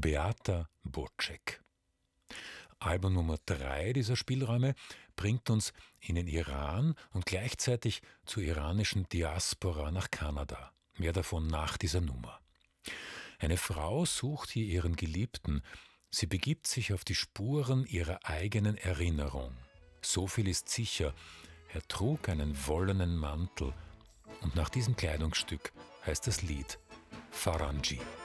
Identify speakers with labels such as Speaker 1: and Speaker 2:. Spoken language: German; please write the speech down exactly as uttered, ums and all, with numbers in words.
Speaker 1: Beata Bocek. Album Nummer drei dieser Spielräume bringt uns in den Iran und gleichzeitig zur iranischen Diaspora nach Kanada. Mehr davon nach dieser Nummer. Eine Frau sucht hier ihren Geliebten. Sie begibt sich auf die Spuren ihrer eigenen Erinnerung. So viel ist sicher, er trug einen wollenen Mantel. Und nach diesem Kleidungsstück heißt das Lied Faranji.